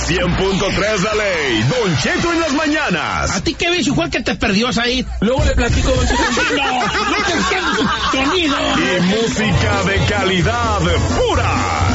100.3 La Ley, Don Cheto en las mañanas. ¿A ti qué ves, igual que te perdió ahí? Luego le platico, Don Cheto. No te entiendo su sonido. Y música de calidad pura.